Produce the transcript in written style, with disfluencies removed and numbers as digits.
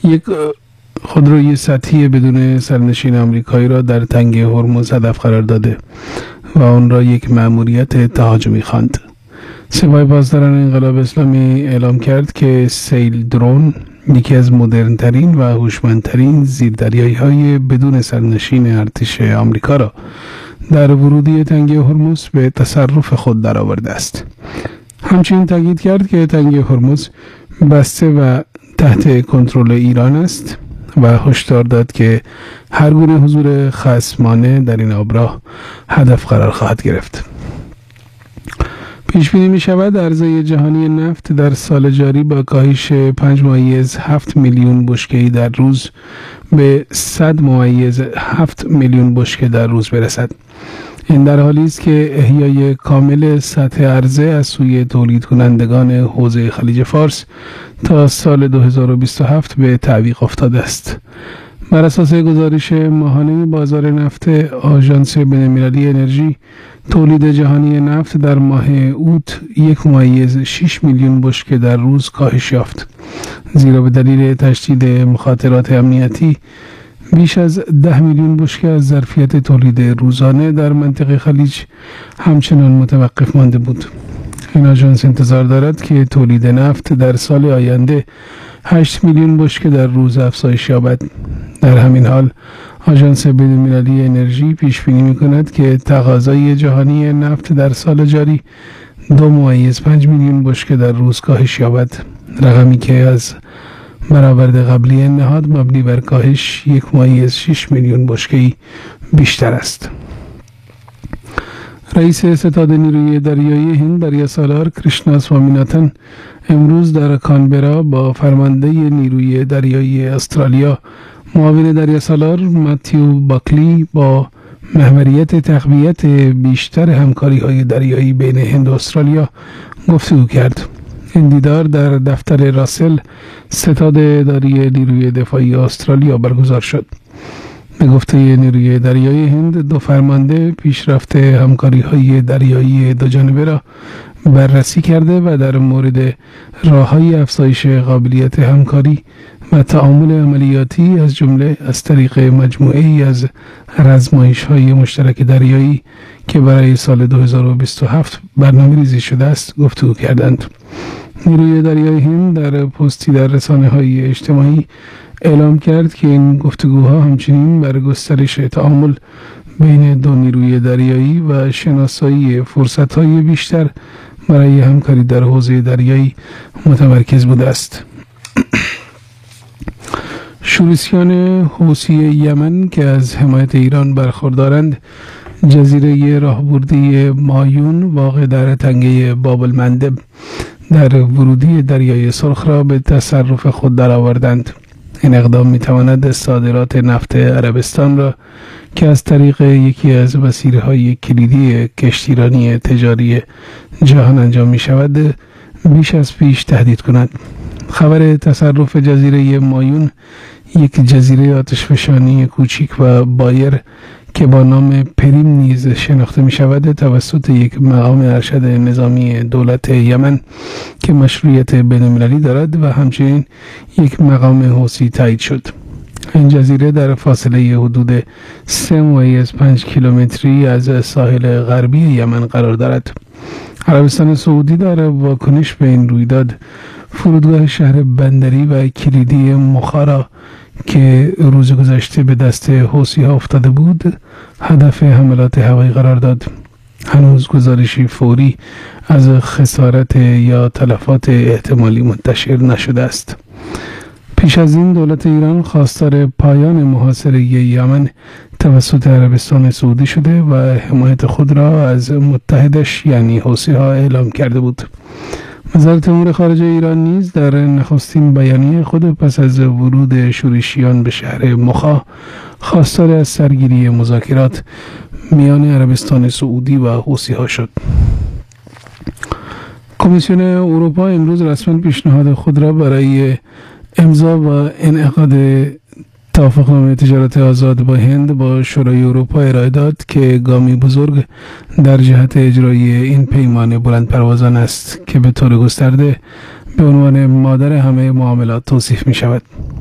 یک خودروی سطحی بدون سرنشین آمریکایی را در تنگه هرمز هدف قرار داده و آن را یک مأموریت تهاجمی خواند. سپاه پاسداران انقلاب اسلامی اعلام کرد که سیل درون، یکی از مدرن‌ترین و هوشمندترین زیردریایی‌های بدون سرنشین ارتش آمریکا را در ورودی تنگه هرمز به تصرف خود درآورده است. همچنین تاکید کرد که تنگه هرمز بسته و تحت کنترل ایران است و هشدار داد که هر گونه حضور خصمانه در این آبراه هدف قرار خواهد گرفت. پیش بینی می شود عرضه جهانی نفت در سال جاری با کاهش 5.7 میلیون بشکه در روز به 100.7 میلیون بشکه در روز برسد. این در حالی است که احیای کامل سطح عرضه از سوی تولید کنندگان حوزه خلیج فارس تا سال 2027 به تعویق افتاده است. بر اساس گزارش ماهانه بازار نفت آژانس بین‌المللی انرژی، تولید جهانی نفت در ماه اوت 1.6 میلیون بشکه در روز کاهش یافت، زیرا به دلیل تشدید مخاطرات امنیتی بیش از 10 میلیون بشکه از ظرفیت تولید روزانه در منطقه خلیج همچنان متوقف مانده بود. این آژانس انتظار دارد که تولید نفت در سال آینده 8 میلیون بشکه در روز افزایش یابد. در همین حال آژانس بین‌المللی انرژی پیش بینی می‌کند که تقاضای جهانی نفت در سال جاری 2.5 میلیون بشکه در روز کاهش یابد، رقمی که از برآورد قبلی نهاد مبنی بر کاهش 1.6 میلیون بشکه بیشتر است. رئیس ستاد نیروی دریایی هند دریاسالار کریشنا سوامیناتن امروز در کانبرا با فرمانده نیروی دریایی استرالیا معاون دریاسالار ماتیو باکلی با محوریت تقویت بیشتر همکاری‌های دریایی بین هند و استرالیا گفتگو کرد. این دیدار در دفتر راسل ستاد اداری نیروی دفاعی استرالیا برگزار شد. به گفته نیروی دریایی هند، دو فرمانده پیشرفت همکاری‌های دریایی دو جانبه را بررسی کرده و در مورد راه‌های افزایش قابلیت همکاری و تعامل عملیاتی از جمله از طریق مجموعه‌ای از آزمایش‌های مشترک دریایی که برای سال 2027 برنامه‌ریزی شده است گفتگو کردند. نیروی دریایی هند در پستی در رسانه‌های اجتماعی اعلام کرد که این گفتگوها همچنین بر گسترش تعامل بین دو نیروی دریایی و شناسایی فرصت‌های بیشتر برای همکاری در حوزه دریایی متمرکز بوده است. شورشیان حوثی یمن که از حمایت ایران برخوردارند، جزیره راهبردی مایون واقع در تنگه باب المندب در ورودی دریای سرخ را به تصرف خود درآوردند. این اقدام می‌تواند صادرات نفت عربستان را که از طریق یکی از مسیرهای کلیدی کشتیرانی تجاری جهان انجام می‌شود بیش از پیش تهدید کند. خبر تصرف جزیره مایون، یک جزیره آتشفشانی کوچک و بایر که با نام پریم نیز شناخته می شود، توسط یک مقام ارشد نظامی دولت یمن که مشروعیت بین‌المللی دارد و همچنین یک مقام حوثی تایید شد. این جزیره در فاصله حدود 3.5 کیلومتری از ساحل غربی یمن قرار دارد. عربستان سعودی در واکنش به این رویداد فرودگاه شهر بندری و کلیدی مخارا که روز گذشته به دست حوثی‌ها افتاده بود هدف حملات هوایی قرار داد. هنوز گزارشی فوری از خسارت یا تلفات احتمالی منتشر نشده است. پیش از این دولت ایران خواستار پایان محاصره یمن توسط عربستان سعودی شده و حمایت خود را از متحدش یعنی حوثی‌ها اعلام کرده بود. وزارت امور خارجه ایران نیز در نخستین بیانیه خود پس از ورود شورشیان به شهر مخا خواستار از سرگیری مذاکرات میان عربستان سعودی و حوثی‌ها شد. کمیسیون اروپا امروز رسما پیشنهاد خود را برای امضا و انعقاد توافقنامه تجارت آزاد با هند با شورای اروپا ارائه داد که گامی بزرگ در جهت اجرای این پیمان بلندپروازان است که به طور گسترده به عنوان مادر همه معاملات توصیف می شود.